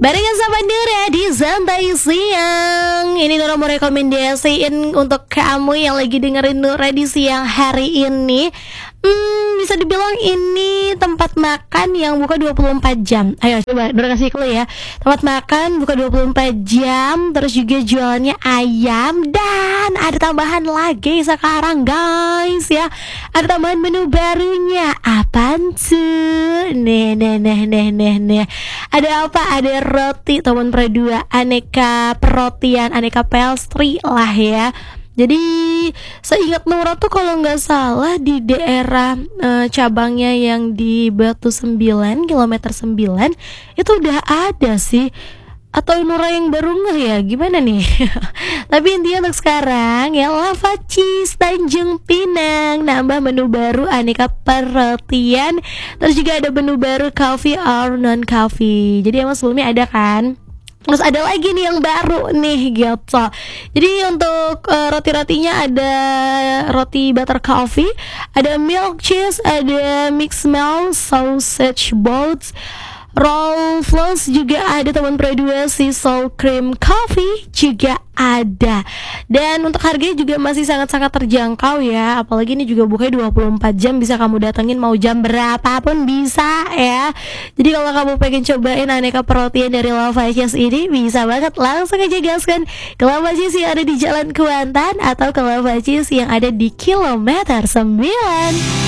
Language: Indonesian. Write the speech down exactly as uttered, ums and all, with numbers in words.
Barengan sama Nura di Santai Siang. Ini Nura mau rekomendasiin untuk kamu yang lagi dengerin Nura di siang hari ini. Hmm, bisa dibilang ini tempat makan yang buka dua puluh empat jam. Ayo coba Nura kasih clue ya. Tempat makan buka dua puluh empat jam. Terus juga jualannya ayam. Dan ada tambahan lagi sekarang guys ya. Ada tambahan menu barunya. Apaan tuh? Nih, nih, nih, nih, nih, nih. Ada apa? Ada roti teman dua, aneka perotian, aneka pastry lah ya. Jadi seingat Nura tuh kalau nggak salah di daerah e, cabangnya yang di Batu Sembilan, kilometer sembilan itu udah ada sih. Atau Nura yang baru nggak ya? Gimana nih? Tapi intinya untuk sekarang ya Lava Cheese Tanjung Pinang nambah menu baru aneka perotian. Terus juga ada menu baru coffee or non coffee. Jadi emang sebelumnya ada kan? Terus ada lagi nih yang baru nih gitu. Jadi untuk uh, roti-rotinya ada roti butter coffee, ada milk cheese, ada mixed melt, sausage bolts, roll flows juga ada teman pro dua, sea salt cream coffee juga ada. Dan untuk harganya juga masih sangat-sangat terjangkau ya. Apalagi ini juga bukanya dua puluh empat jam, bisa kamu datengin mau jam berapapun bisa ya. Jadi kalau kamu pengen cobain aneka protein dari Lava Cheese ini, bisa banget langsung aja gaskan ke Lava Cheese yang ada di Jalan Kuantan atau ke Lava Cheese yang ada di kilometer sembilan.